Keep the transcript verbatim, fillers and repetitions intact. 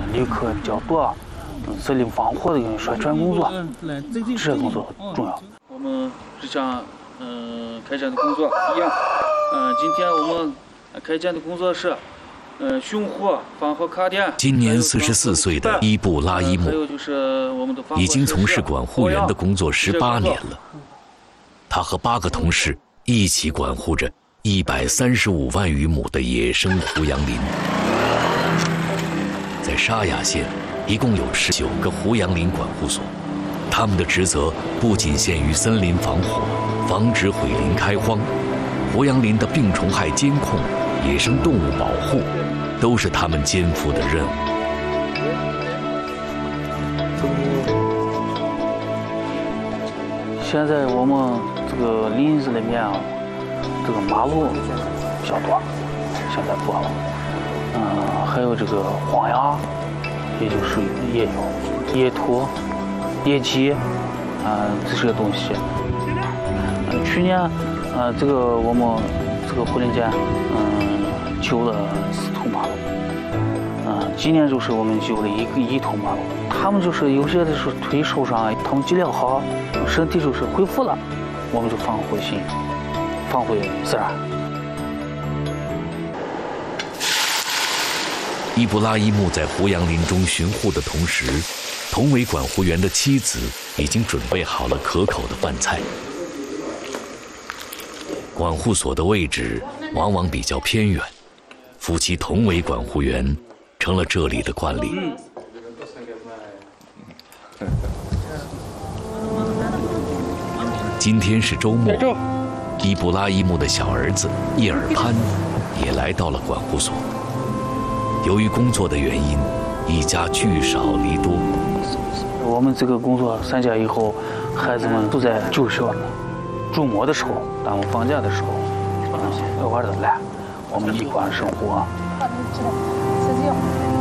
旅客比较多，森林防护的宣传工作，这些工作重要。 我们日常嗯开展的工作一样，嗯，今天我们开展的工作是。呃，巡护、防火卡点。 今年四十四岁的伊布拉伊木，已经从事管护员的工作十八年了。他和八个同事一起管护着一百三十五万余亩的野生胡杨林。在沙雅县，一共有十九个胡杨林管护所，他们的职责不仅限于森林防火、防止毁林开荒，胡杨林的病虫害监控、野生动物保护。都是他们肩负的任务。 现在我们这个林子里面啊，这个马路比较多，现在多了。嗯，还有这个荒崖，也就属于也有野兔、野鸡，啊、嗯、这些东西。嗯，去年，呃，这个我们这个护林间，嗯，修了四通马路。嗯，今年就是我们修了一个一通马路。他们就是有些的是腿受伤，他们治疗好，身体就是恢复了，我们就放回心，放回自然。 伊布拉伊木在胡杨林中巡护的同时，同为管护员的妻子已经准备好了可口的饭菜。管护所的位置往往比较偏远，夫妻同为管护员，成了这里的惯例。今天是周末，伊布拉伊木的小儿子叶尔潘也来到了管护所。由于工作的原因，一家聚少离多。 我们这个工作三天以后，孩子们都在就学呢。周末的时候，当我们放假的时候，嗯，偶尔的来，我们一块生活。